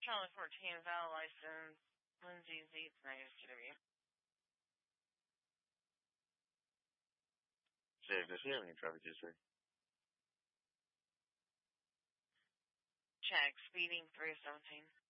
Charlie 14, valid license, Lindsay Zeitz, negative QW. Dave, does he have any traffic history? Check, speeding 317.